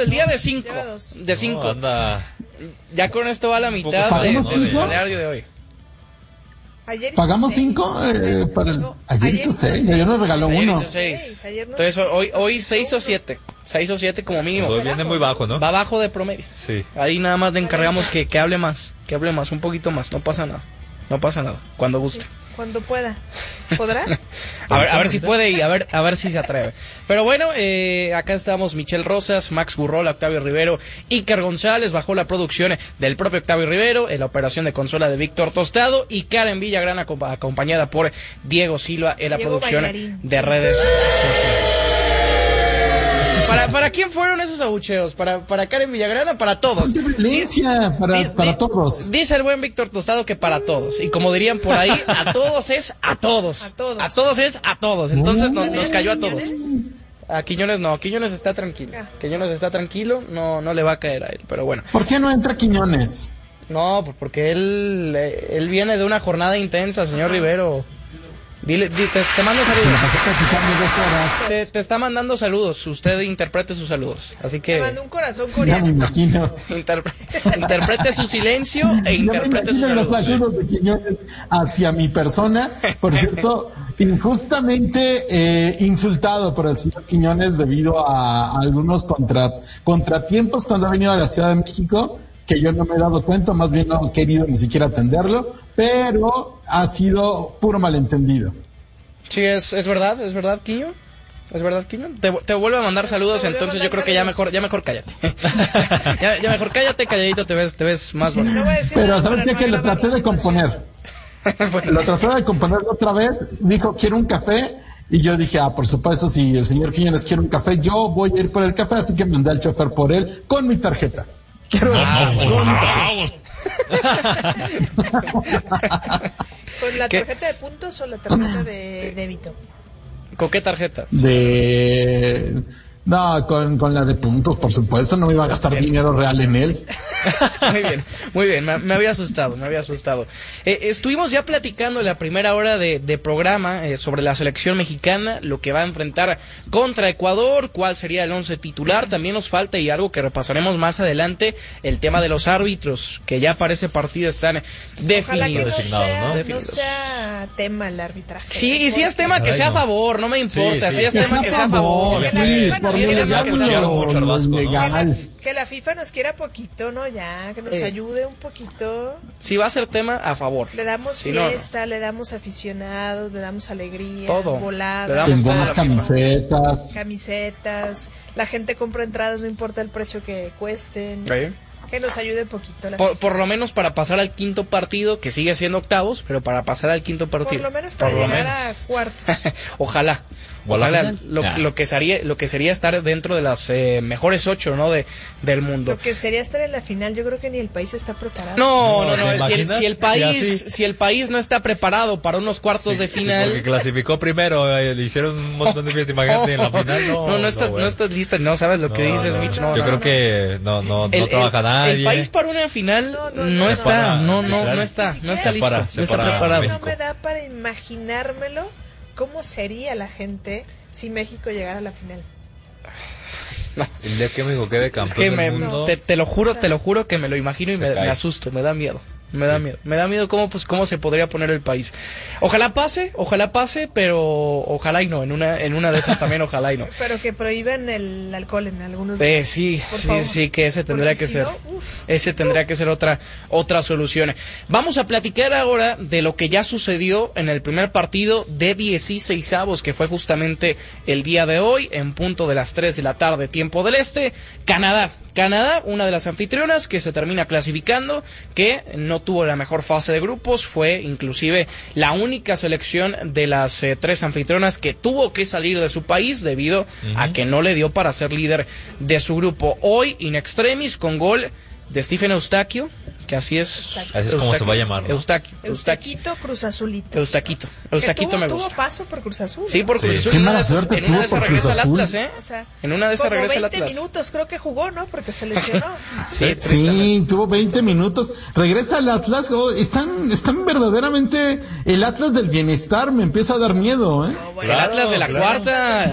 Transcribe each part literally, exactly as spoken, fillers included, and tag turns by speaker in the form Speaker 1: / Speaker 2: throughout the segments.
Speaker 1: del día de cinco. De cinco.
Speaker 2: No, anda.
Speaker 1: Ya con esto va la mitad de, de, del salario de hoy.
Speaker 3: Ayer
Speaker 4: ¿Pagamos cinco? Eh, para el...
Speaker 3: No,
Speaker 4: ayer,
Speaker 3: ayer
Speaker 4: hizo
Speaker 3: hizo
Speaker 4: seis,
Speaker 3: seis.
Speaker 4: ayer nos regaló
Speaker 1: Ayer
Speaker 4: uno.
Speaker 1: hizo seis.
Speaker 3: Ayer no
Speaker 1: Entonces
Speaker 3: sé,
Speaker 1: hoy, hoy
Speaker 3: pues,
Speaker 1: seis o
Speaker 3: uno.
Speaker 1: siete. Seis o siete como mínimo.
Speaker 2: Hoy viene muy bajo, ¿no?
Speaker 1: Va abajo de promedio.
Speaker 2: Sí.
Speaker 1: Ahí nada más le encargamos que, que hable más. Que hable más, un poquito más. No pasa nada. No pasa nada. Cuando guste.
Speaker 3: Sí, cuando pueda. ¿Podrá?
Speaker 1: A ver, a ver si puede y a ver, a ver si se atreve. Pero bueno, eh, acá estamos Michelle Rosas, Max Burrola, Octavio Rivero, Iker González, bajo la producción del propio Octavio Rivero, en la operación de consola de Víctor Tostado y Karen Villagrán acompa- acompañada por Diego Silva en la
Speaker 3: Diego
Speaker 1: producción
Speaker 3: Bailarín.
Speaker 1: de redes sociales. ¿Para, ¿Para quién fueron esos abucheos? ¿Para, para Karen Villagrán o para todos?
Speaker 4: ¡Qué violencia! Para,
Speaker 1: Di-
Speaker 4: para
Speaker 1: di-
Speaker 4: todos.
Speaker 1: Dice el buen Víctor Tostado que para todos. Y como dirían por ahí, a todos es a todos.
Speaker 3: A todos.
Speaker 1: A todos es a todos. Entonces no- nos cayó a todos.
Speaker 3: ¿Quiñones?
Speaker 1: A Quiñones no, Quiñones está tranquilo.
Speaker 3: Ah.
Speaker 1: Quiñones está tranquilo, no, no le va a caer a él. Pero bueno.
Speaker 4: ¿Por qué no entra Quiñones?
Speaker 1: No, pues porque él, eh, él viene de una jornada intensa, señor Rivero. Dile, di- te, te mando saludos. Te, te está mandando saludos. Usted interprete sus saludos. Así
Speaker 3: Me
Speaker 1: que
Speaker 3: mandó un corazón
Speaker 4: Ya me
Speaker 3: coreano.
Speaker 4: imagino.
Speaker 1: interpre- interprete su silencio e
Speaker 4: Ya me
Speaker 1: interprete sus
Speaker 4: imagino los
Speaker 1: saludos.
Speaker 4: saludos de Quiñones hacia mi persona. Por cierto, injustamente eh, insultado por el señor Quiñones debido a algunos contra, contratiempos cuando ha venido a la Ciudad de México, que yo no me he dado cuenta, más bien no he querido ni siquiera atenderlo, pero ha sido puro malentendido.
Speaker 1: Sí, es, es verdad, es verdad, Quiño. Es verdad, Quiño. Te, te vuelvo a mandar saludos,
Speaker 3: Te vuelvo a
Speaker 1: entonces
Speaker 3: mandar
Speaker 1: yo creo que ya
Speaker 3: saludos.
Speaker 1: mejor, ya mejor cállate. ya, ya mejor cállate, calladito te ves, te ves más bonito.
Speaker 3: No voy a decir
Speaker 4: Pero
Speaker 3: nada
Speaker 4: ¿sabes
Speaker 3: para
Speaker 4: qué?
Speaker 3: no
Speaker 4: Que lo
Speaker 3: agravar
Speaker 4: traté
Speaker 3: la
Speaker 4: de componer.
Speaker 3: situación.
Speaker 4: Lo traté de componer otra vez, dijo, quiero un café, y yo dije, ah, por supuesto, si el señor Quiñones quiere un café, yo voy a ir por el café, así que mandé al chofer por él con mi tarjeta. Quiero
Speaker 1: Ah,
Speaker 4: con mi tarjeta.
Speaker 3: ¿Con la
Speaker 1: ¿Qué?
Speaker 3: tarjeta de puntos o la tarjeta de débito?
Speaker 1: ¿Con qué tarjeta?
Speaker 4: De... No, con, con la de puntos, por supuesto, no me iba a gastar dinero real en él.
Speaker 1: Muy bien, muy bien, me, me había asustado, me había asustado. Eh, estuvimos ya platicando en la primera hora de, de programa eh, sobre la selección mexicana, lo que va a enfrentar contra Ecuador, cuál sería el once titular. También nos falta, y algo que repasaremos más adelante, el tema de los árbitros, que ya para ese partido están
Speaker 3: Ojalá que no
Speaker 1: definidos.
Speaker 2: Designado,
Speaker 3: sea,
Speaker 2: ¿no?
Speaker 3: no
Speaker 1: Definidos.
Speaker 3: sea tema el arbitraje.
Speaker 1: Sí, y si es tema que
Speaker 2: Ay,
Speaker 1: sea a
Speaker 2: no.
Speaker 1: favor, no me importa,
Speaker 2: Sí,
Speaker 1: si
Speaker 2: sí.
Speaker 1: es tema que sea a favor.
Speaker 3: Que la
Speaker 4: Sí,
Speaker 3: FIFA nos
Speaker 4: por
Speaker 3: quiera
Speaker 4: lo
Speaker 3: más,
Speaker 1: que
Speaker 3: que
Speaker 1: se
Speaker 3: la-
Speaker 2: echaron mucho al Vasco, ¿no?
Speaker 4: legal.
Speaker 3: que la FIFA nos quiera poquito, ¿no? Ya, que nos
Speaker 1: Eh.
Speaker 3: ayude un poquito.
Speaker 1: Si va a ser tema, a favor.
Speaker 3: Le damos
Speaker 1: Si no, no.
Speaker 3: fiesta, le damos aficionados, le damos alegría,
Speaker 1: Todo.
Speaker 3: voladas,
Speaker 1: Le damos
Speaker 4: En buenas
Speaker 1: todas las
Speaker 4: camisetas.
Speaker 3: camisetas, la gente compra entradas, no importa el precio que cuesten,
Speaker 1: ¿Eh?
Speaker 3: que nos ayude poquito. La
Speaker 1: Por,
Speaker 3: FIFA.
Speaker 1: por lo menos para pasar al quinto partido, que sigue siendo octavos, pero para pasar al quinto
Speaker 3: Por
Speaker 1: partido.
Speaker 3: lo menos para
Speaker 1: Por lo
Speaker 3: llegar
Speaker 1: menos.
Speaker 3: a cuartos.
Speaker 1: Ojalá.
Speaker 2: ¿O a la
Speaker 1: Ojalá.
Speaker 2: final?
Speaker 1: Lo,
Speaker 2: Nah.
Speaker 1: lo que sería, lo que sería estar dentro de las eh, mejores ocho, ¿no? De, del mundo.
Speaker 3: Lo que sería estar en la final, yo creo que ni el país está preparado.
Speaker 1: No, no,
Speaker 2: No,
Speaker 1: no.
Speaker 2: ¿te
Speaker 1: Si el,
Speaker 2: imaginas?
Speaker 1: si el
Speaker 2: Sí,
Speaker 1: país,
Speaker 2: así.
Speaker 1: si el país no está preparado para unos cuartos de
Speaker 2: Sí,
Speaker 1: final.
Speaker 2: porque clasificó primero, eh, le hicieron un montón de fiestas, imagínate, en la final no.
Speaker 1: no, no estás, no,
Speaker 2: bueno.
Speaker 1: estás lista, no sabes lo que
Speaker 2: No,
Speaker 1: dices,
Speaker 2: no,
Speaker 1: Mitch.
Speaker 2: no.
Speaker 1: No,
Speaker 2: Yo
Speaker 1: no,
Speaker 2: creo
Speaker 1: no.
Speaker 2: que no, no,
Speaker 1: El-
Speaker 2: no trabaja
Speaker 1: el,
Speaker 2: nadie.
Speaker 1: El país para una final
Speaker 3: No,
Speaker 1: no,
Speaker 3: no, no,
Speaker 1: está,
Speaker 2: para-
Speaker 1: no, no,
Speaker 2: literal.
Speaker 1: no está, no está
Speaker 3: Ni
Speaker 1: listo,
Speaker 2: siquiera.
Speaker 1: no está
Speaker 2: Separa-
Speaker 1: preparado.
Speaker 2: separa
Speaker 3: No me da para imaginármelo cómo sería la gente si México llegara a la final.
Speaker 2: El día que México quede campeón
Speaker 1: Es que
Speaker 2: del
Speaker 1: me,
Speaker 2: mundo,
Speaker 1: te, te lo juro,
Speaker 3: O sea,
Speaker 1: te lo juro que me lo imagino y
Speaker 2: se
Speaker 1: me,
Speaker 2: cae.
Speaker 1: me asusto, me da miedo. Me
Speaker 2: Sí.
Speaker 1: da miedo, me da miedo cómo pues cómo se podría poner el país. Ojalá pase, ojalá pase, pero ojalá y no, en una en una de esas también ojalá y no.
Speaker 3: Pero que prohíban el alcohol en algunos
Speaker 1: Eh,
Speaker 3: lugares,
Speaker 1: sí,
Speaker 3: por
Speaker 1: sí,
Speaker 3: favor.
Speaker 1: sí, que ese tendría
Speaker 3: Porque
Speaker 1: que
Speaker 3: si
Speaker 1: ser.
Speaker 3: no, uf.
Speaker 1: Ese tendría que ser otra otra solución. Vamos a platicar ahora de lo que ya sucedió en el primer partido de dieciseisavos, que fue justamente el día de hoy, en punto de las tres de la tarde, tiempo del este. Canadá. Canadá, una de las anfitrionas que se termina clasificando, que no tuvo la mejor fase de grupos, fue inclusive la única selección de las eh, tres anfitrionas que tuvo que salir de su país debido
Speaker 2: Ujú.
Speaker 1: a que no le dio para ser líder de su grupo. Hoy, in extremis, con gol de Stephen Eustaquio, que así es.
Speaker 2: Así es como se va a llamar, ¿no?
Speaker 1: Eustaquio. Eustaquio.
Speaker 3: Eustaquito Cruz Azulito.
Speaker 1: Eustaquito.
Speaker 3: Que
Speaker 1: Eustaquito
Speaker 3: tuvo,
Speaker 1: me
Speaker 3: tuvo
Speaker 1: gusta.
Speaker 3: paso por Cruz Azul.
Speaker 1: Sí, por
Speaker 2: Sí.
Speaker 1: Cruz Azul.
Speaker 4: Qué
Speaker 1: En una
Speaker 4: mala
Speaker 1: de esas,
Speaker 4: suerte
Speaker 1: en una de
Speaker 4: tuvo
Speaker 1: esas
Speaker 4: por
Speaker 1: regresa
Speaker 4: Cruz
Speaker 1: al
Speaker 4: Azul.
Speaker 1: Atlas, ¿eh?
Speaker 3: O sea,
Speaker 1: En una de esas
Speaker 3: como
Speaker 1: regresa al
Speaker 3: veinte
Speaker 1: Atlas.
Speaker 3: minutos creo que jugó, ¿no? Porque se lesionó.
Speaker 1: Sí, tristemente.
Speaker 4: Sí, tuvo veinte minutos. Regresa al Atlas. Oh, están, están verdaderamente el Atlas del bienestar. Me empieza a dar miedo, ¿eh?
Speaker 3: No, bueno,
Speaker 1: El Atlas de la
Speaker 2: claro.
Speaker 1: cuarta.
Speaker 3: El poder, el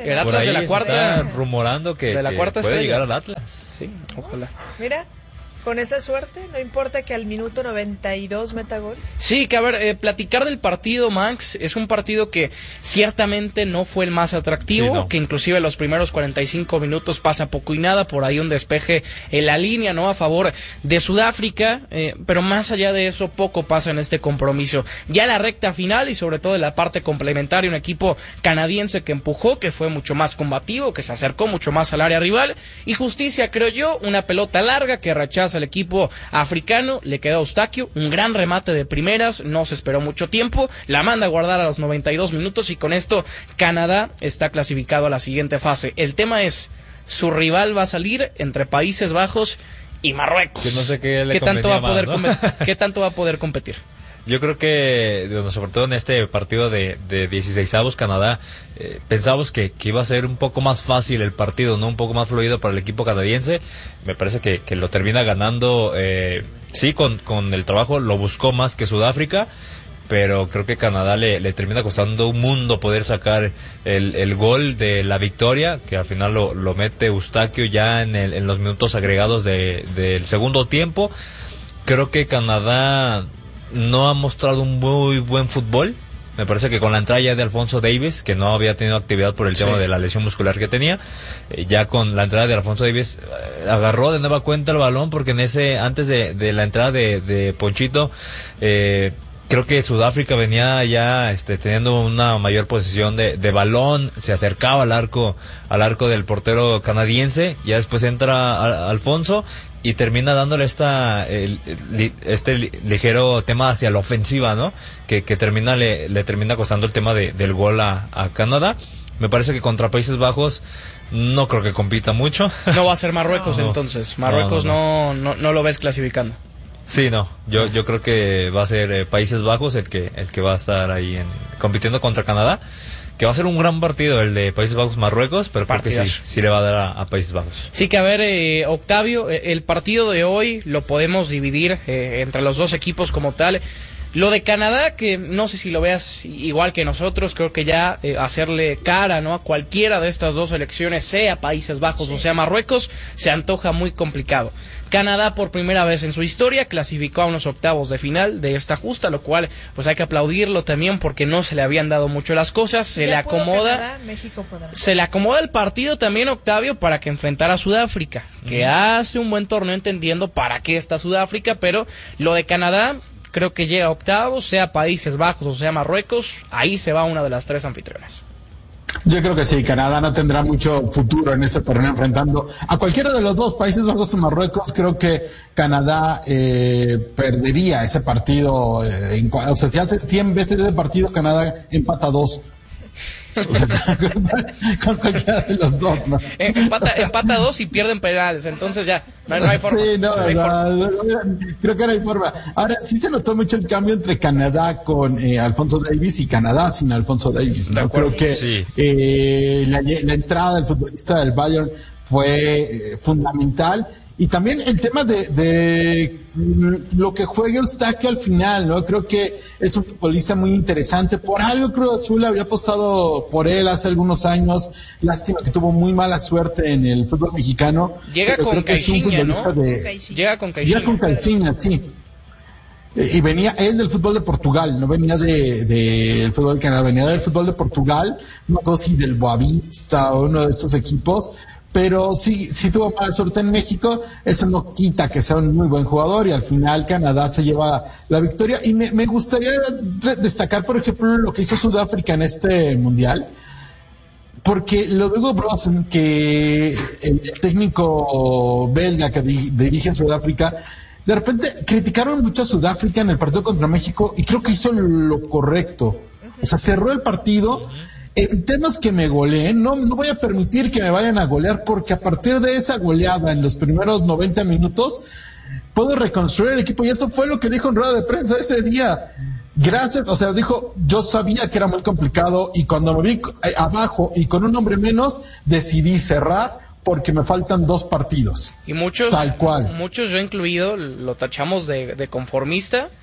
Speaker 1: El
Speaker 2: Por
Speaker 1: Atlas
Speaker 2: ahí
Speaker 1: de la
Speaker 2: se
Speaker 1: cuarta.
Speaker 2: está rumorando que,
Speaker 1: de la
Speaker 2: que
Speaker 1: cuarta
Speaker 2: puede
Speaker 1: estrella.
Speaker 2: llegar al Atlas.
Speaker 1: Sí, ojalá.
Speaker 3: Mira, con esa suerte, no importa que al minuto noventa y dos meta gol.
Speaker 1: Sí, que a ver, eh, platicar del partido, Max, es un partido que ciertamente no fue el más atractivo,
Speaker 2: Sí, no.
Speaker 1: que inclusive los primeros cuarenta y cinco minutos pasa poco y nada, por ahí un despeje en la línea, ¿no? A favor de Sudáfrica, eh, pero más allá de eso, poco pasa en este compromiso. Ya la recta final y sobre todo en la parte complementaria, un equipo canadiense que empujó, que fue mucho más combativo, que se acercó mucho más al área rival, y justicia, creo yo, una pelota larga que rechaza el equipo africano, le quedó a Eustaquio, un gran remate de primeras, no se esperó mucho tiempo, la manda a guardar a los noventa y dos minutos y con esto Canadá está clasificado a la siguiente fase. El tema es, su rival va a salir entre Países Bajos y Marruecos.
Speaker 2: Que no sé qué le
Speaker 1: tanto va a
Speaker 2: convenía
Speaker 1: poder
Speaker 2: más, ¿no?
Speaker 1: come- ¿Qué tanto va a poder competir?
Speaker 2: Yo creo que, bueno, sobre todo en este partido de, de dieciseisavos Canadá, eh, pensábamos que, que iba a ser un poco más fácil el partido, ¿no? Un poco más fluido para el equipo canadiense. Me parece que, que lo termina ganando, eh, sí, con, con el trabajo, lo buscó más que Sudáfrica, pero creo que Canadá le, le termina costando un mundo poder sacar el, el gol de la victoria, que al final lo, lo mete Eustaquio ya en, el, en los minutos agregados de, del segundo tiempo. Creo que Canadá no ha mostrado un muy buen fútbol. Me parece que con la entrada ya de Alfonso Davies, que no había tenido actividad por el
Speaker 1: Sí.
Speaker 2: tema de la lesión muscular que tenía, eh, ya con la entrada de Alfonso Davies eh, agarró de nueva cuenta el balón, porque en ese antes de, de la entrada de, de Ponchito, eh, creo que Sudáfrica venía ya este, teniendo una mayor posesión de, de balón, se acercaba al arco al arco del portero canadiense, ya después entra a, Alfonso y termina dándole esta el, el, este li, ligero tema hacia la ofensiva, ¿no? Que, que termina le, le termina costando el tema de, del gol a, a Canadá. Me parece que contra Países Bajos no creo que compita mucho.
Speaker 1: No va a ser Marruecos
Speaker 2: No.
Speaker 1: entonces. Marruecos
Speaker 2: No,
Speaker 1: no, no, no lo ves clasificando.
Speaker 2: Sí, no, yo yo creo que va a ser eh, Países Bajos el que el que va a estar ahí en, compitiendo contra Canadá, que va a ser un gran partido el de Países Bajos Marruecos, pero creo que sí,
Speaker 1: Partidazo.
Speaker 2: sí le va a dar a, a Países Bajos.
Speaker 1: Sí que a ver, eh, Octavio, eh, el partido de hoy lo podemos dividir eh, entre los dos equipos como tal. Lo de Canadá, que no sé si lo veas igual que nosotros, creo que ya eh, hacerle cara, ¿no?, a cualquiera de estas dos selecciones, sea Países Bajos
Speaker 3: Sí.
Speaker 1: o sea Marruecos, se antoja muy complicado. Canadá por primera vez en su historia clasificó a unos octavos de final de esta justa, lo cual pues hay que aplaudirlo también porque no se le habían dado mucho las cosas, se
Speaker 3: Ya
Speaker 1: le
Speaker 3: pudo
Speaker 1: acomoda...
Speaker 3: Canadá, México podrá.
Speaker 1: Se le acomoda el partido también, Octavio, para que enfrentara a Sudáfrica, que hace un buen torneo entendiendo para qué está Sudáfrica, pero lo de Canadá creo que llega a octavos, sea Países Bajos o sea Marruecos, ahí se va una de las tres anfitriones.
Speaker 4: Yo creo que sí, Canadá no tendrá mucho futuro en ese torneo enfrentando a cualquiera de los dos, Países Bajos o Marruecos. Creo que Canadá eh, perdería ese partido. Eh, en, o sea, si hace cien veces ese partido, Canadá empata dos. O sea, con cualquiera de los dos, ¿no?
Speaker 1: Eh, Empata, empata dos y pierden penales, entonces ya, no, hay- no hay forma.
Speaker 4: Sí, no,
Speaker 1: no hay
Speaker 4: no,
Speaker 1: forma.
Speaker 4: no, no, creo que no hay forma. Ahora, sí se notó mucho el cambio entre Canadá con eh, Alfonso Davies y Canadá sin Alfonso Davies,
Speaker 1: De
Speaker 4: ¿no?
Speaker 1: acuerdo.
Speaker 4: Creo que
Speaker 2: Sí.
Speaker 4: eh, la, la entrada del futbolista del Bayern fue eh, fundamental. Y también el tema de, de mm, lo que juega Eustaquio al final, ¿no? Creo que es un futbolista muy interesante. Por algo Cruz Azul había apostado por él hace algunos años. Lástima que tuvo muy mala suerte en el fútbol mexicano.
Speaker 1: Llega
Speaker 4: pero
Speaker 1: con
Speaker 4: creo que es un
Speaker 1: Caixinha, ¿no?
Speaker 4: futbolista de-
Speaker 3: Con Caixinha.
Speaker 1: Llega con
Speaker 4: ya
Speaker 1: Caixinha.
Speaker 4: con Caixinha, sí. Eh, Y venía él del fútbol de Portugal, no venía de, de- del fútbol de Canadá, venía del fútbol de Portugal, no sé si del Boavista o uno de esos equipos, pero sí, sí tuvo mala suerte en México. Eso no quita que sea un muy buen jugador y al final Canadá se lleva la victoria. Y me, me gustaría re- destacar, por ejemplo, lo que hizo Sudáfrica en este mundial. Porque lo de Hugo Brosen, que el técnico belga que di- dirige a Sudáfrica, de repente criticaron mucho a Sudáfrica en el partido contra México y creo que hizo lo correcto. O sea, cerró el partido. En temas que me goleen, no, no voy a permitir que me vayan a golear porque a partir de esa goleada en los primeros noventa minutos puedo reconstruir el equipo y eso fue lo que dijo en rueda de prensa ese día. Gracias, o sea, dijo, yo sabía que era muy complicado y cuando me vi eh, abajo y con un hombre menos, decidí cerrar porque me faltan dos partidos.
Speaker 1: Y muchos,
Speaker 4: Tal cual.
Speaker 1: muchos, yo incluido, lo tachamos de, de conformista.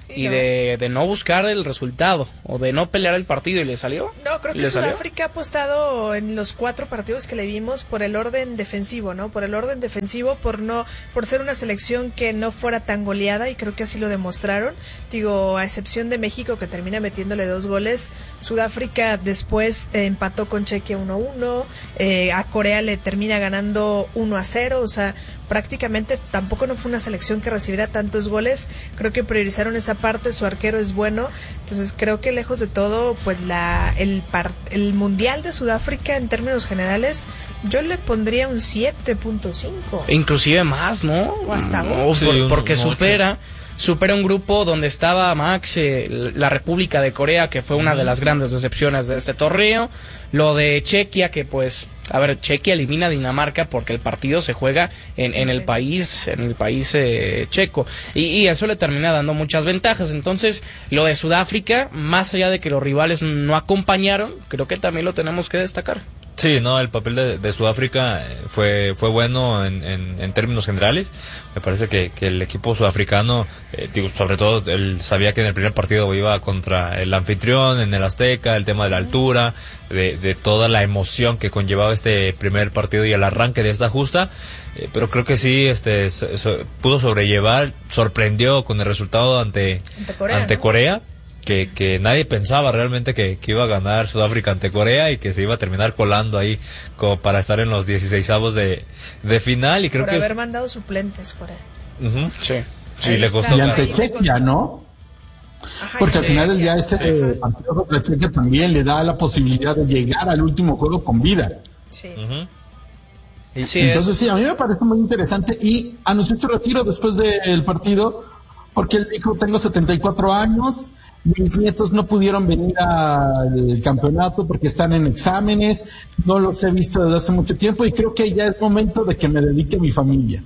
Speaker 1: y no. de, de no buscar el resultado o de no pelear el partido y le salió.
Speaker 3: No, creo que Sudáfrica ha apostado en los cuatro partidos que le vimos por el orden defensivo, ¿no? Por el orden defensivo, por no, por ser una selección que no fuera tan goleada, y creo que así lo demostraron. Digo, a excepción de México, que termina metiéndole dos goles, Sudáfrica después eh, empató con Chequia uno a uno, eh, a Corea le termina ganando uno a cero, o sea, prácticamente tampoco no fue una selección que recibiera tantos goles. Creo que priorizaron esa parte, su arquero es bueno, entonces creo que lejos de todo, pues la el par, el mundial de Sudáfrica en términos generales yo le pondría un siete punto cinco,
Speaker 1: inclusive más, ¿no?
Speaker 3: O hasta
Speaker 1: no,
Speaker 3: ocho.
Speaker 1: por,
Speaker 2: Sí, un,
Speaker 1: porque
Speaker 2: un
Speaker 1: supera supera un grupo donde estaba Max, eh, la República de Corea, que fue una de las grandes decepciones de este torneo, lo de Chequia, que pues, a ver, Chequia elimina a Dinamarca porque el partido se juega en, en el país, en el país eh, checo, y, y eso le termina dando muchas ventajas. Entonces, lo de Sudáfrica, más allá de que los rivales no acompañaron, creo que también lo tenemos que destacar.
Speaker 2: Sí, no, el papel de, de Sudáfrica fue fue bueno en, en, en términos generales. Me parece que, que el equipo sudafricano, eh, digo, sobre todo, él sabía que en el primer partido iba contra el anfitrión, en el Azteca, el tema de la altura, de, de toda la emoción que conllevaba este primer partido y el arranque de esta justa. Eh, pero creo que sí, este, so, so, pudo sobrellevar, sorprendió con el resultado ante,
Speaker 3: ante Corea.
Speaker 2: Ante
Speaker 3: ¿no?
Speaker 2: Corea. Que, que nadie pensaba realmente que, que iba a ganar Sudáfrica ante Corea y que se iba a terminar colando ahí como para estar en los dieciseisavos de, de final. Y creo
Speaker 3: Por
Speaker 2: que
Speaker 3: haber mandado suplentes, Corea.
Speaker 2: Uh-huh.
Speaker 1: Sí,
Speaker 2: sí, le costó.
Speaker 4: Y ante Chequia, ¿no?
Speaker 3: Ajá,
Speaker 4: Porque al
Speaker 3: sí,
Speaker 4: final del día
Speaker 3: sí.
Speaker 4: este partido contra Chequia también le da la posibilidad de llegar al último juego con vida.
Speaker 3: Sí.
Speaker 2: Uh-huh.
Speaker 1: y sí
Speaker 4: Entonces
Speaker 1: es.
Speaker 4: sí, a mí me parece muy interesante, y anunció su retiro después del partido porque él dijo: tengo setenta y cuatro años, mis nietos no pudieron venir al campeonato porque están en exámenes, no los he visto desde hace mucho tiempo y creo que ya es momento de que me dedique a mi familia.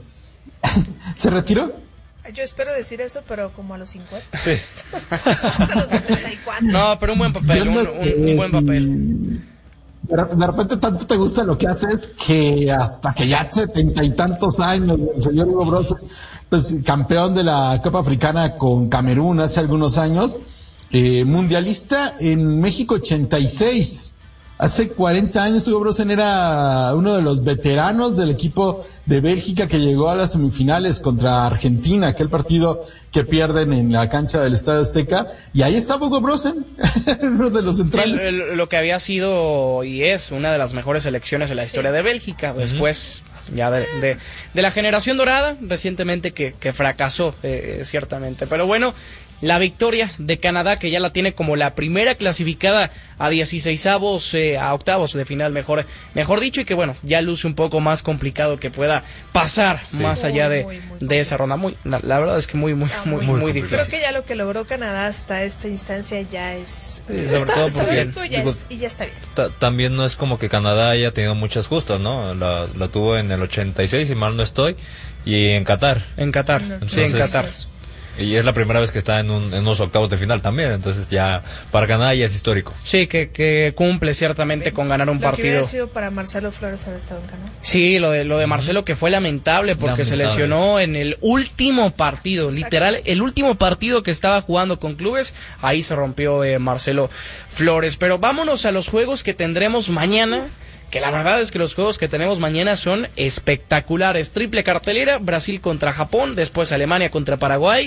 Speaker 4: ¿Se retiró?
Speaker 3: Yo espero decir eso, pero como a los cincuenta.
Speaker 2: Sí.
Speaker 3: Hasta los setenta y cuatro.
Speaker 1: No, pero un buen papel, un, un, un buen papel.
Speaker 4: De, de repente tanto te gusta lo que haces que hasta que ya setenta y tantos años el señor Hugo Broso, pues campeón de la Copa Africana con Camerún hace algunos años, eh, mundialista en México ochenta y seis. Hace cuarenta años Hugo Brosen era uno de los veteranos del equipo de Bélgica que llegó a las semifinales contra Argentina, aquel partido que pierden en la cancha del Estadio Azteca, y ahí estaba Hugo Brosen, uno de los centrales.
Speaker 1: Sí, lo, lo que había sido y es una de las mejores selecciones en la historia
Speaker 3: Sí.
Speaker 1: de Bélgica, después ya de, de, de la generación dorada, recientemente que, que fracasó, eh, ciertamente, pero bueno, la victoria de Canadá, que ya la tiene como la primera clasificada a dieciseisavos, eh, a octavos de final, mejor mejor dicho, y que bueno, ya luce un poco más complicado que pueda pasar
Speaker 2: Sí.
Speaker 1: más
Speaker 3: Muy,
Speaker 1: allá de,
Speaker 3: muy, muy
Speaker 1: de esa ronda. Muy, la, la verdad es que muy, muy,
Speaker 3: Ah,
Speaker 1: muy,
Speaker 3: muy
Speaker 1: muy,
Speaker 2: complicado.
Speaker 1: difícil.
Speaker 3: Creo que ya lo que logró Canadá hasta esta instancia ya es...
Speaker 2: Sí, sobre
Speaker 3: está,
Speaker 2: todo
Speaker 3: está
Speaker 2: porque,
Speaker 3: rico, ya
Speaker 2: digo,
Speaker 3: es- y ya está bien.
Speaker 2: Ta- también no es como que Canadá haya tenido muchas justas, ¿no? La, la tuvo en el ochenta y seis, si mal no estoy, y en Qatar.
Speaker 1: En Qatar,
Speaker 3: No,
Speaker 1: sí, en
Speaker 2: entonces-
Speaker 1: Qatar.
Speaker 2: Y es la primera vez que está en, un, en unos octavos de final también, entonces ya para Canadá ya es histórico.
Speaker 1: Sí, que, que cumple ciertamente con ganar un
Speaker 3: Lo que
Speaker 1: partido.
Speaker 3: hubiera sido para Marcelo Flores haber estado en Canadá.
Speaker 1: Sí, lo de lo de Marcelo, que fue lamentable porque se
Speaker 2: Lamentable.
Speaker 1: lesionó en el último partido,
Speaker 3: Exacto.
Speaker 1: literal, el último partido que estaba jugando con clubes, ahí se rompió eh, Marcelo Flores. Pero vámonos a los juegos que tendremos mañana, que la verdad es que los juegos que tenemos mañana son espectaculares. Triple cartelera, Brasil contra Japón, después Alemania contra Paraguay.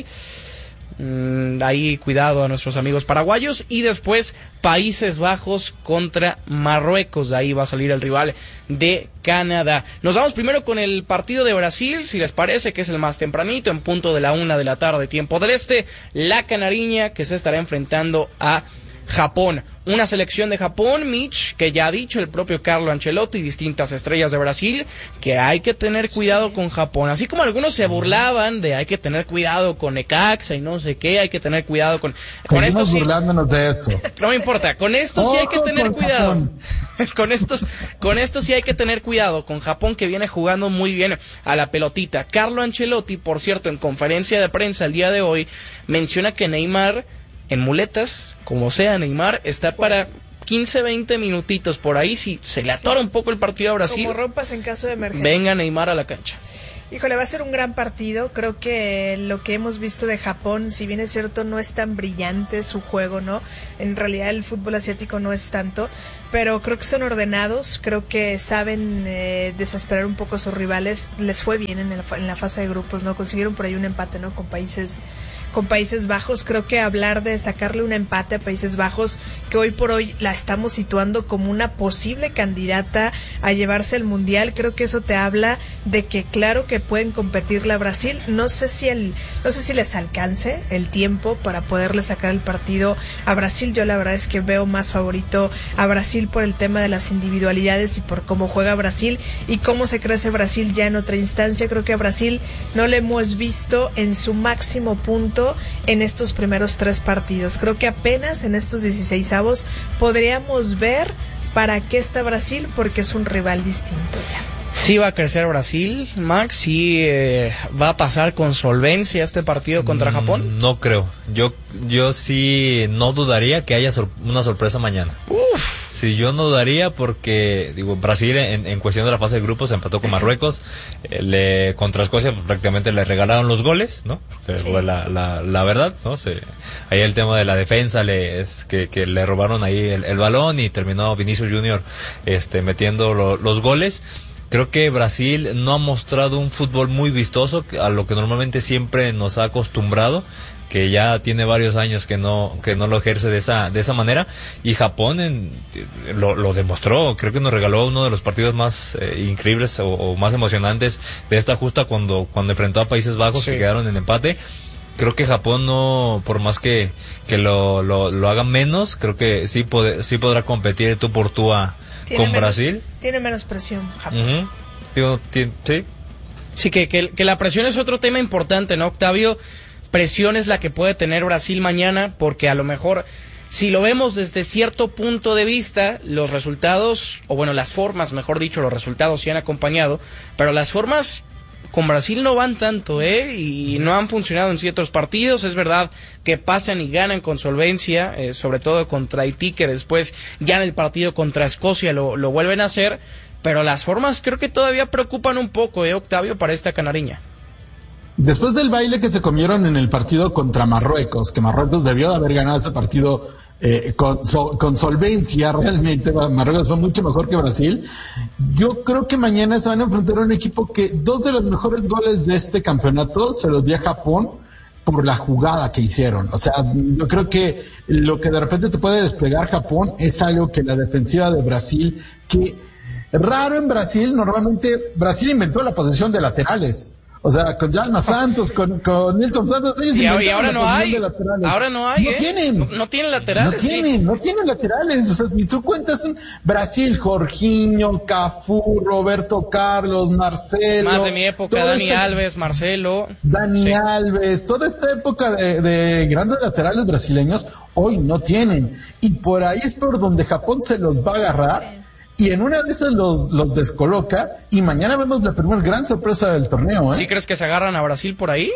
Speaker 1: Mm, ahí cuidado a nuestros amigos paraguayos, y después Países Bajos contra Marruecos. De ahí va a salir el rival de Canadá. Nos vamos primero con el partido de Brasil, si les parece, que es el más tempranito, en punto de la una de la tarde, tiempo del este. La Canariña, que se estará enfrentando a Japón. Una selección de Japón, Mitch, que ya ha dicho el propio Carlo Ancelotti y distintas estrellas de Brasil, que hay que tener cuidado con Japón. Así como algunos se burlaban de hay que tener cuidado con Necaxa y no sé qué, hay que tener cuidado con... Con esto
Speaker 4: Seguimos
Speaker 1: sí,
Speaker 4: burlándonos de eso.
Speaker 1: no me importa, con esto sí hay que
Speaker 4: Ojo
Speaker 1: tener
Speaker 4: con
Speaker 1: cuidado.
Speaker 4: Japón.
Speaker 1: Con estos, con esto sí hay que tener cuidado, con Japón, que viene jugando muy bien a la pelotita. Carlo Ancelotti, por cierto, en conferencia de prensa el día de hoy, menciona que Neymar, en muletas, como sea Neymar, está para quince, veinte minutitos por ahí. Si se le atora un poco el partido a Brasil,
Speaker 3: Como rompas en caso de emergencia.
Speaker 1: venga Neymar a la cancha.
Speaker 3: Híjole, va a ser un gran partido. Creo que lo que hemos visto de Japón, si bien es cierto, no es tan brillante su juego, ¿no? En realidad el fútbol asiático no es tanto, pero creo que son ordenados, creo que saben eh, desesperar un poco a sus rivales. Les fue bien en, el, en la fase de grupos, ¿no? Consiguieron por ahí un empate, ¿no? Con países con Países Bajos. Creo que hablar de sacarle un empate a Países Bajos, que hoy por hoy la estamos situando como una posible candidata a llevarse el Mundial, creo que eso te habla de que claro que pueden competirle a Brasil. No sé si el, no sé si les alcance el tiempo para poderle sacar el partido a Brasil. Yo la verdad es que veo más favorito a Brasil por el tema de las individualidades y por cómo juega Brasil y cómo se crece Brasil ya en otra instancia. Creo que a Brasil no le hemos visto en su máximo punto en estos primeros tres partidos. Creo que apenas en estos dieciseisavos podríamos ver para qué está Brasil, porque es un rival distinto ya.
Speaker 1: Sí va a crecer Brasil, Max, sí eh, va a pasar con solvencia este partido contra Japón.
Speaker 2: No creo, yo yo sí no dudaría que haya sor- una sorpresa mañana.
Speaker 1: Uf.
Speaker 2: Sí, yo no dudaría porque, digo, Brasil en, en cuestión de la fase de grupos empató con Marruecos, eh, le contra Escocia pues, prácticamente le regalaron los goles, ¿no? Que
Speaker 3: Sí.
Speaker 2: fue la, la, la verdad, ¿no? Se, ahí el tema de la defensa, le, es que, que le robaron ahí el, el balón y terminó Vinicius Junior este, metiendo lo, los goles. Creo que Brasil no ha mostrado un fútbol muy vistoso, a lo que normalmente siempre nos ha acostumbrado, que ya tiene varios años que no que no lo ejerce de esa de esa manera, y Japón en, lo, lo demostró. Creo que nos regaló uno de los partidos más eh, increíbles o, o más emocionantes de esta justa cuando cuando enfrentó a Países Bajos, sí, que quedaron en empate. Creo que Japón no, por más que que lo lo, lo haga menos, creo que sí pod- sí podrá competir tú por tú a
Speaker 3: Tiene
Speaker 2: con
Speaker 3: menos,
Speaker 2: Brasil.
Speaker 3: Tiene menos presión Japón.
Speaker 2: Uh-huh. Digo, ti- sí.
Speaker 1: Sí, que, que, que la presión es otro tema importante, ¿no, Octavio? Presión es la que puede tener Brasil mañana, porque a lo mejor, si lo vemos desde cierto punto de vista, los resultados, o bueno, las formas, mejor dicho, los resultados sí han acompañado, pero las formas con Brasil no van tanto, ¿eh? Y no han funcionado en ciertos partidos. Es verdad que pasan y ganan con solvencia, eh, sobre todo contra Haití, que después ya en el partido contra Escocia lo, lo vuelven a hacer, pero las formas creo que todavía preocupan un poco, ¿eh, Octavio, para esta canariña?
Speaker 4: Después del baile que se comieron en el partido contra Marruecos, que Marruecos debió de haber ganado ese partido eh, con, so, con solvencia, realmente Marruecos fue mucho mejor que Brasil. Yo creo que mañana se van a enfrentar a un equipo que dos de los mejores goles de este campeonato se los dio a Japón por la jugada que hicieron. O sea, yo creo que lo que de repente te puede desplegar Japón es algo que la defensiva de Brasil, que raro en Brasil, normalmente Brasil inventó la posesión de laterales. O sea, con Jalma Santos, con, con Nilton Santos, ellos
Speaker 1: y,
Speaker 4: inventaron
Speaker 1: y ahora
Speaker 4: la
Speaker 1: no
Speaker 4: posición
Speaker 1: hay,
Speaker 4: de laterales.
Speaker 1: ahora no hay,
Speaker 4: no
Speaker 1: ¿eh?
Speaker 4: tienen,
Speaker 1: no, no tienen laterales,
Speaker 4: no tienen,
Speaker 1: sí.
Speaker 4: no tienen laterales. O sea, si tú cuentas en Brasil, Jorginho, Cafú, Roberto Carlos, Marcelo,
Speaker 1: más de mi época, Dani este, Alves, Marcelo,
Speaker 4: Dani
Speaker 1: sí.
Speaker 4: Alves, toda esta época de, de grandes laterales brasileños, hoy no tienen, y por ahí es por donde Japón se los va a agarrar. Sí. Y en una de esas los, los descoloca, y mañana vemos la primera gran sorpresa del torneo, ¿eh?
Speaker 1: ¿Sí crees que se agarran a Brasil por ahí?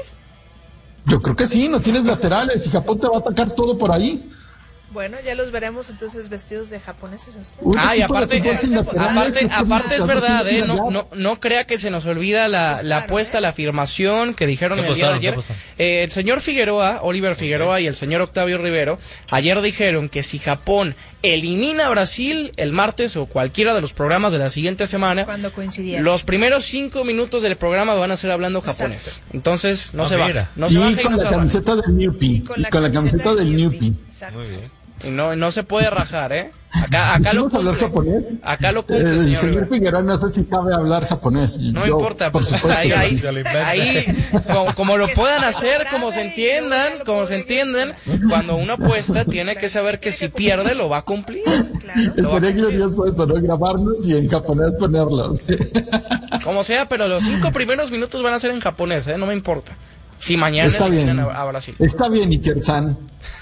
Speaker 4: Yo creo que sí, no tienes laterales, y Japón te va a atacar todo por ahí.
Speaker 3: Bueno, ya los veremos entonces vestidos de japoneses.
Speaker 1: Uy, ah, y aparte, eh, aparte, aparte es verdad, ¿eh? No, no, no crea que se nos olvida la, pues la claro, apuesta, ¿eh? La afirmación que dijeron el día de ayer. Eh, el señor Figueroa, Oliver Figueroa okay. y el señor Octavio Rivero, ayer dijeron que si Japón elimina a Brasil el martes o cualquiera de los programas de la siguiente semana,
Speaker 3: cuando coincidieron,
Speaker 1: los primeros cinco minutos del programa van a ser hablando Exacto. japonés. Entonces, no ah, se baja. No
Speaker 4: y
Speaker 1: se baja
Speaker 4: con
Speaker 1: y no
Speaker 4: la
Speaker 1: se
Speaker 4: camiseta del Newpie. Y con la, y con la camiseta, camiseta del Newpie.
Speaker 2: Muy bien.
Speaker 1: Y no, no se puede rajar, ¿eh? Acá, acá lo cumple.
Speaker 4: Japonés?
Speaker 1: Acá lo cumple,
Speaker 4: el
Speaker 1: señor.
Speaker 4: señor Figueroa no sé si sabe hablar japonés.
Speaker 1: No
Speaker 4: Yo,
Speaker 1: importa, pues ahí, ahí, ahí como, como lo puedan hacer, como se entiendan, como se entienden, cuando uno apuesta tiene que saber que si pierde lo va a cumplir.
Speaker 4: Claro. Sería glorioso eso, ¿no? Grabarnos y en japonés ponerlos.
Speaker 1: Como sea, pero los cinco primeros minutos van a ser en japonés, ¿eh? No me importa. Si mañana
Speaker 4: Está
Speaker 1: eliminan
Speaker 4: bien.
Speaker 1: a, a Brasil.
Speaker 4: Está bien, Iker-san.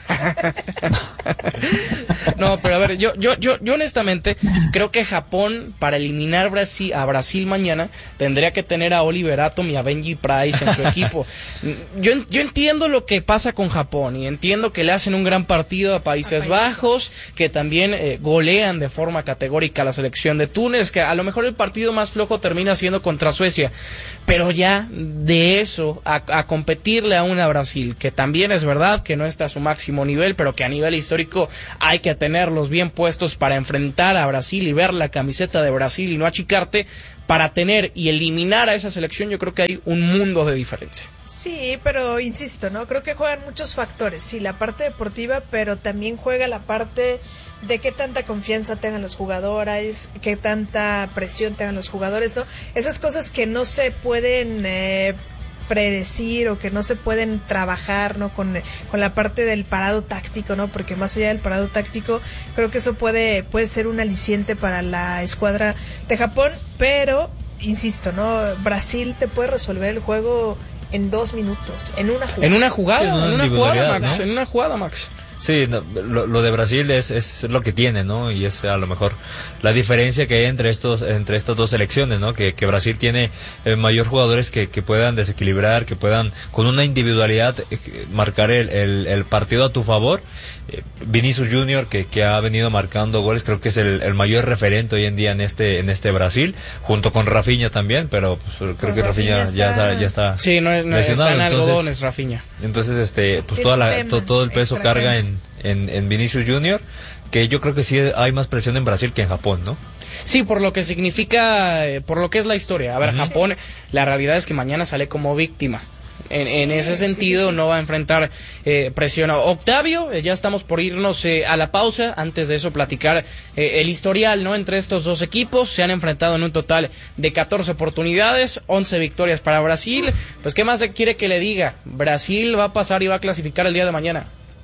Speaker 1: No, pero a ver, yo, yo, yo, yo honestamente creo que Japón, para eliminar Brasil, a Brasil mañana, tendría que tener a Oliver Atom y a Benji Price en su equipo. Yo, yo entiendo lo que pasa con Japón y entiendo que le hacen un gran partido a Países, a Países Bajos, que también eh, golean de forma categórica a la selección de Túnez, que a lo mejor el partido más flojo termina siendo contra Suecia, pero ya de eso a, a competirle a una Brasil, que también es verdad que no está a su máximo nivel, pero que a nivel histórico hay que tenerlos bien puestos para enfrentar a Brasil y ver la camiseta de Brasil y no achicarte, para tener y eliminar a esa selección. Yo creo que hay un mundo de diferencia.
Speaker 3: Sí, pero insisto, ¿no? Creo que juegan muchos factores. Sí, la parte deportiva, pero también juega la parte de qué tanta confianza tengan los jugadores, qué tanta presión tengan los jugadores, ¿no? Esas cosas que no se pueden eh, predecir o que no se pueden trabajar, ¿no? Con, con la parte del parado táctico, ¿no? Porque más allá del parado táctico, creo que eso puede, puede ser un aliciente para la escuadra de Japón, pero, insisto, ¿no? Brasil te puede resolver el juego en dos minutos, en una jugada.
Speaker 1: En una jugada,
Speaker 2: sí,
Speaker 1: en una jugada, Max,
Speaker 2: ¿no?
Speaker 1: en una jugada, Max.
Speaker 2: Sí, no, lo, lo de Brasil es, es lo que tiene, ¿no? Y es a lo mejor la diferencia que hay entre estos entre estas dos selecciones, ¿no? Que, que Brasil tiene eh, mayor jugadores que, que puedan desequilibrar, que puedan con una individualidad eh, marcar el, el, el partido a tu favor. Eh, Vinicius Junior, que, que ha venido marcando goles, creo que es el, el mayor referente hoy en día en este en este Brasil, junto con Rafinha también, pero pues, creo que Rafinha, Rafinha ya está, ya está
Speaker 1: sí, no, no
Speaker 2: lesionado.
Speaker 1: Está en
Speaker 2: entonces,
Speaker 1: algodones, Rafinha.
Speaker 2: Entonces, este, pues toda la, to, todo el peso carga en, en, en Vinicius Junior, que yo creo que sí hay más presión en Brasil que en Japón, ¿no?
Speaker 1: Sí, por lo que significa, eh, por lo que es la historia. A ver,
Speaker 2: Uh-huh.
Speaker 1: Japón, la realidad es que mañana sale como víctima. En, sí, en ese sentido sí, sí, sí. no va a enfrentar eh, presión. Octavio, eh, ya estamos por irnos eh, a la pausa. Antes de eso platicar eh, el historial, ¿no? Entre estos dos equipos se han enfrentado en un total de catorce oportunidades, once victorias para Brasil. Pues qué más quiere que le diga, Brasil va a pasar y va a clasificar el día de mañana.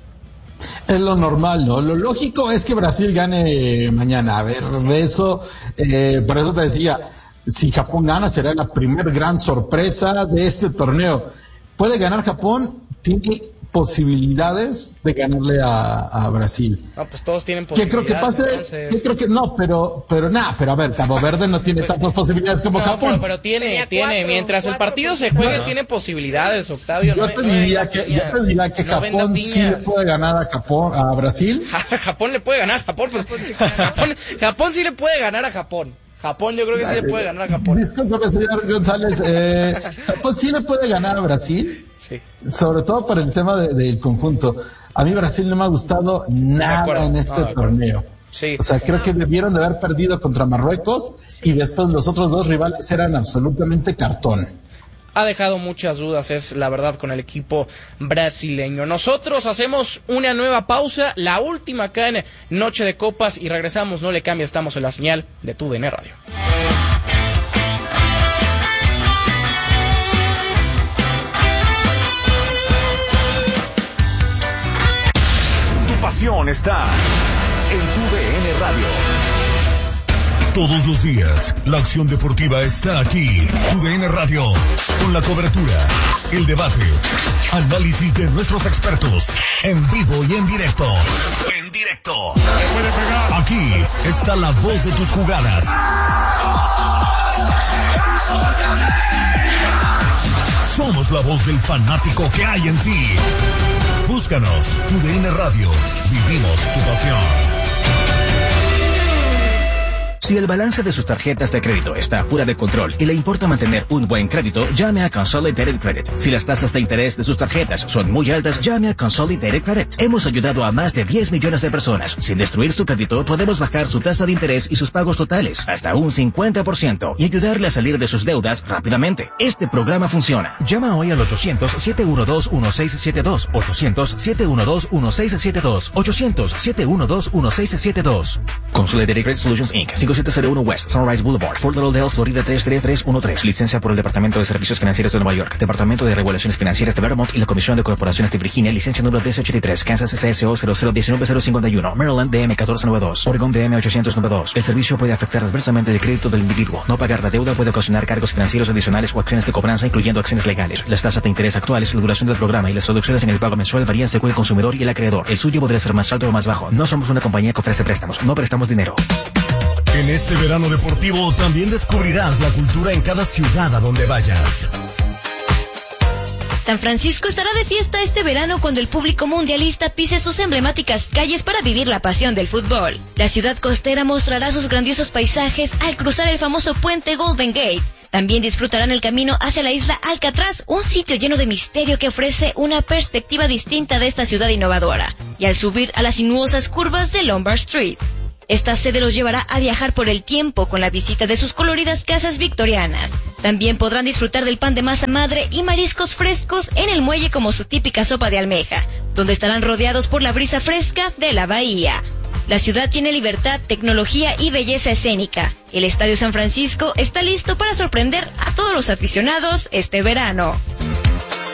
Speaker 4: Es lo normal, ¿no? Lo lógico es que Brasil gane mañana. A ver, de eso, eh, por eso te decía, si Japón gana será la primer gran sorpresa de este torneo. ¿Puede ganar Japón? Tiene posibilidades de ganarle a, a Brasil.
Speaker 1: No, pues todos tienen
Speaker 4: ¿Qué creo que
Speaker 1: posibilidades.
Speaker 4: pase?
Speaker 1: Entonces...
Speaker 4: ¿Qué creo que no? Pero, pero nada, pero a ver, Cabo Verde no tiene
Speaker 1: Pues,
Speaker 4: tantas posibilidades como
Speaker 1: no,
Speaker 4: Japón.
Speaker 1: Pero, pero tiene,
Speaker 3: Tenía
Speaker 1: tiene,
Speaker 3: cuatro,
Speaker 1: mientras el
Speaker 3: cuatro
Speaker 1: partido se juegue,
Speaker 4: no.
Speaker 1: tiene posibilidades, Octavio.
Speaker 4: Yo
Speaker 1: no,
Speaker 4: te
Speaker 1: no
Speaker 4: diría que, yo te diría que
Speaker 1: no
Speaker 4: Japón sí le puede ganar a Japón, a Brasil.
Speaker 1: Japón le puede ganar a Japón, pues Japón, Japón sí le puede ganar a Japón. Japón yo creo que sí le puede ganar a Japón.
Speaker 4: Disculpe, señor González, eh, Japón sí le puede ganar a Brasil,
Speaker 1: sí.
Speaker 4: Sobre todo por el tema de, del conjunto. A mí Brasil no me ha gustado nada en este no, torneo.
Speaker 1: Sí.
Speaker 4: O sea, creo que debieron de haber perdido contra Marruecos y después los otros dos rivales eran absolutamente cartón.
Speaker 1: Ha dejado muchas dudas, es la verdad, con el equipo brasileño. Nosotros hacemos una nueva pausa, la última acá en Noche de Copas, y regresamos. No le cambia, estamos en la señal de Tu D N Radio.
Speaker 5: Tu pasión está en Tu D N Radio.
Speaker 6: Todos los días, la acción deportiva está aquí. Tu D N Radio, con la cobertura, el debate, análisis de nuestros expertos, en vivo y en directo. En directo. Aquí está la voz de tus jugadas. Somos la voz del fanático que hay en ti. Búscanos, Tu D N Radio. Vivimos tu pasión.
Speaker 7: Si el balance de sus tarjetas de crédito está fuera de control y le importa mantener un buen crédito, llame a Consolidated Credit. Si las tasas de interés de sus tarjetas son muy altas, llame a Consolidated Credit. Hemos ayudado a más de diez millones de personas. Sin destruir su crédito, podemos bajar su tasa de interés y sus pagos totales hasta un cincuenta por ciento y ayudarle a salir de sus deudas rápidamente. Este programa funciona. Llama hoy al ochocientos, siete uno dos, uno seis siete dos, ochocientos, siete uno dos, uno seis siete dos, ochocientos, siete uno dos, uno seis siete dos. Consolidated Credit Solutions incorporated. siete cero uno West Sunrise Boulevard, Fort Lauderdale, Florida tres tres tres uno tres. Licencia por el Departamento de Servicios Financieros de Nueva York, Departamento de Regulaciones Financieras de Vermont y la Comisión de Corporaciones de Virginia. Licencia número diez ochenta y tres. Kansas C S O cero cero uno nueve cero cinco uno. Maryland D M uno cuatro nueve dos. Oregon D M ochocientos noventa y dos. El servicio puede afectar adversamente el crédito del individuo. No pagar la deuda puede ocasionar cargos financieros adicionales o acciones de cobranza, incluyendo acciones legales. Las tasas de interés actuales, la duración del programa y las reducciones en el pago mensual varían según el consumidor y el acreedor. El suyo podría ser más alto o más bajo. No somos una compañía que ofrece préstamos. No prestamos dinero.
Speaker 6: En este verano deportivo también descubrirás la cultura en cada ciudad a donde vayas.
Speaker 8: San Francisco estará de fiesta este verano cuando el público mundialista pise sus emblemáticas calles para vivir la pasión del fútbol. La ciudad costera mostrará sus grandiosos paisajes al cruzar el famoso puente Golden Gate. También disfrutarán el camino hacia la isla Alcatraz, un sitio lleno de misterio que ofrece una perspectiva distinta de esta ciudad innovadora, y al subir a las sinuosas curvas de Lombard Street. Esta sede los llevará a viajar por el tiempo con la visita de sus coloridas casas victorianas. También podrán disfrutar del pan de masa madre y mariscos frescos en el muelle como su típica sopa de almeja, donde estarán rodeados por la brisa fresca de la bahía. La ciudad tiene libertad, tecnología y belleza escénica. El Estadio San Francisco está listo para sorprender a todos los aficionados este verano.